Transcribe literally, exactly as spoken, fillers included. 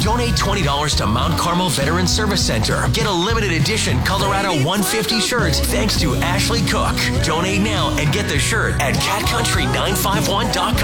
Donate twenty dollars to Mount Carmel Veteran Service Center. Get a limited edition Colorado one fifty shirt thanks to Ashley Cook. Donate now and get the shirt at cat country nine five one dot com.